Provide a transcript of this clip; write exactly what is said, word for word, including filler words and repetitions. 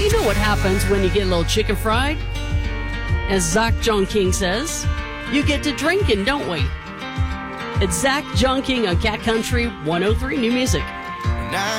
you know what happens when you get a little chicken fried? As Zach John King says, you get to drinking, don't we? It's Zach John King on Cat Country one oh three New Music.